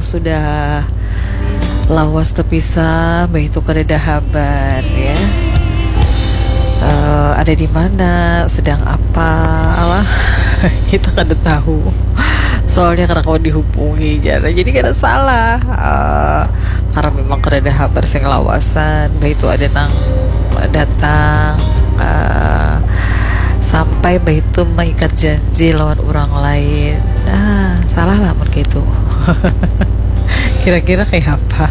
sudah lawas terpisah, begitu kada kabar ya. Ada di mana, sedang apa lah kita kada tahu. Soalnya karena kau dihubungi jadi kada salah. Karena memang kada ada kabar sing lawasan, begitu ada nang datang sampai begitu mengikat janji lawan orang lain. Nah, salah lah begitu. Kira-kira kayak apa?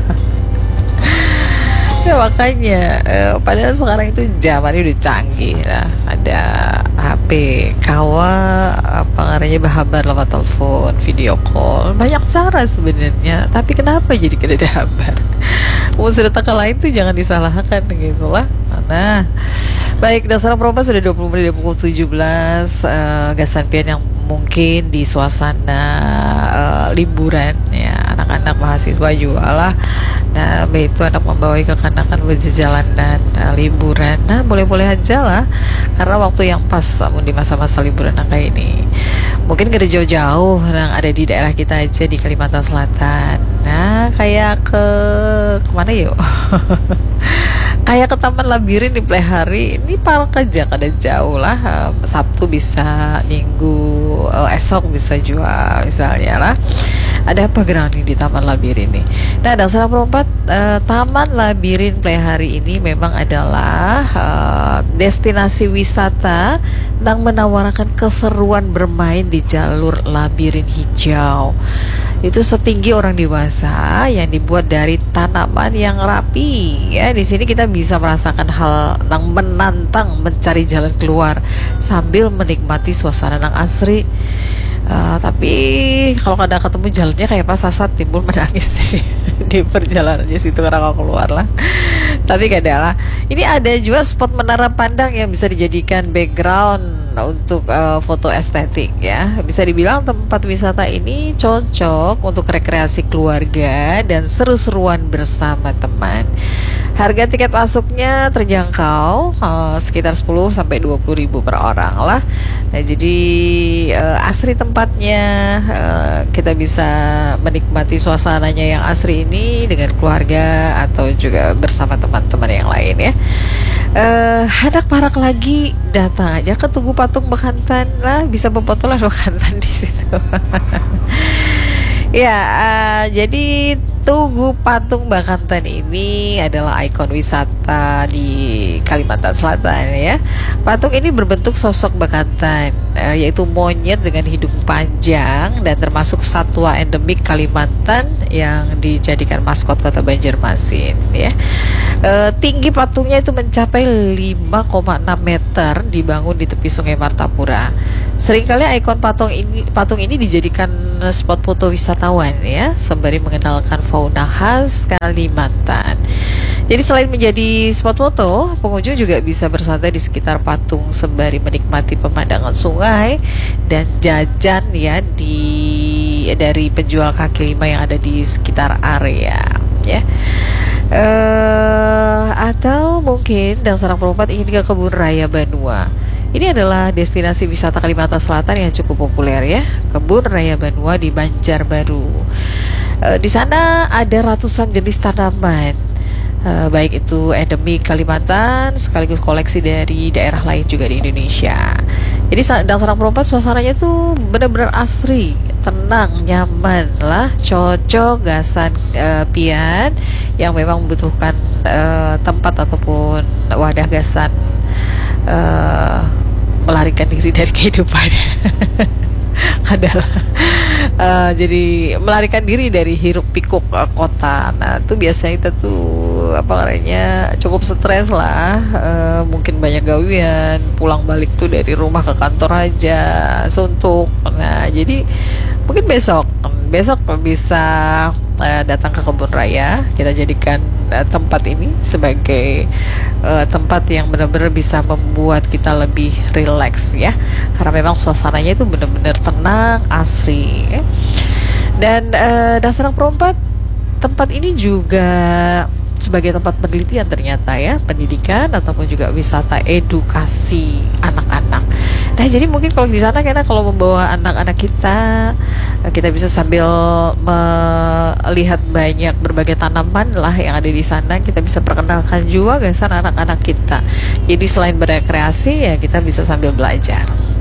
Ya makanya padahal sekarang itu zamannya udah canggih lah, ada HP kawa apa ngaranya berhabar lewat telepon, video call, banyak cara sebenarnya, tapi kenapa jadi kada ada kabar? Mau sudah tak lain tuh jangan disalahkan gitu lah. Nah, baik, dasar perempuan sudah 20 menit dari pukul 17. Gasan pian yang mungkin di suasana liburan ya, anak-anak mahasiswa juga lah. Nah, itu anak membawai kekanakan berjalanan liburan. Nah, boleh-boleh aja lah, karena waktu yang pas di masa-masa liburan kayak ini. Mungkin gak ada jauh-jauh, yang ada di daerah kita aja di Kalimantan Selatan. Nah, kayak kemana yuk? Kayak ke Taman Labirin di Plehari ini park aja, kada jauh lah. Sabtu bisa, Minggu esok bisa juga misalnya lah. Ada apa gerangan di Taman Labirin ini? Nah, dan salah perempat, Taman Labirin Plehari ini memang adalah destinasi wisata yang menawarkan keseruan bermain di jalur labirin hijau. Itu setinggi orang dewasa, yang dibuat dari tanaman yang rapi. Ya, di sini kita bisa merasakan hal yang menantang, mencari jalan keluar sambil menikmati suasana yang asri. Tapi kalau kadang ketemu jalannya kayak pas sasat timbul menangis di perjalanannya situ karena kalau keluar lah. Tapi kada lah. Ini ada juga spot menara pandang yang bisa dijadikan background untuk foto estetik ya. Bisa dibilang tempat wisata ini cocok untuk rekreasi keluarga dan seru-seruan bersama teman. Harga tiket masuknya terjangkau, sekitar 10 sampai 20 ribu per orang lah. Nah, jadi asri tempatnya, kita bisa menikmati suasananya yang asri ini dengan keluarga atau juga bersama teman-teman yang lain ya. Hendak parak lagi, datang aja ke Tugu Patung Bekantan lah, bisa berfoto lah Bekantan di situ. Ya, jadi Tugu Patung Bekantan ini adalah ikon wisata di Kalimantan Selatan ya. Patung ini berbentuk sosok bekantan, yaitu monyet dengan hidung panjang dan termasuk satwa endemik Kalimantan yang dijadikan maskot kota Banjarmasin ya. Tinggi patungnya itu mencapai 5,6 meter, dibangun di tepi Sungai Martapura. Seringkali ikon patung ini dijadikan spot foto wisatawan ya, sembari mengenalkan fauna khas Kalimantan. Jadi selain menjadi spot foto, pengunjung juga bisa bersantai di sekitar patung sembari menikmati pemandangan sungai dan jajan ya dari penjual kaki lima yang ada di sekitar area ya. Atau mungkin dan sarang perempat ingin ke Kebun Raya Banua. Ini adalah destinasi wisata Kalimantan Selatan yang cukup populer ya, Kebun Raya Banua di Banjarbaru. Di sana ada ratusan jenis tanaman, baik itu endemik Kalimantan sekaligus koleksi dari daerah lain juga di Indonesia. Jadi dan sarang perempat suasananya tuh benar-benar asri, tenang, nyaman lah, cocok gasan pian yang memang membutuhkan tempat ataupun wadah gasan melarikan diri dari kehidupan. Adalah jadi melarikan diri dari hiruk pikuk kota. Nah, itu biasanya kita tuh apa namanya cukup stres lah, mungkin banyak gawian, pulang balik tuh dari rumah ke kantor aja suntuk. Nah, jadi mungkin besok bisa datang ke kebun raya, kita jadikan tempat ini sebagai tempat yang benar-benar bisa membuat kita lebih rileks ya, karena memang suasananya itu benar-benar tenang, asri ya. Dan dasar perempat, tempat ini juga sebagai tempat penelitian ternyata ya, pendidikan ataupun juga wisata edukasi anak-anak. Nah, jadi mungkin kalau di sana karena kalau membawa anak-anak kita bisa sambil melihat banyak berbagai tanaman lah yang ada di sana. Kita bisa perkenalkan juga ke sana anak-anak kita. Jadi selain berekreasi ya kita bisa sambil belajar.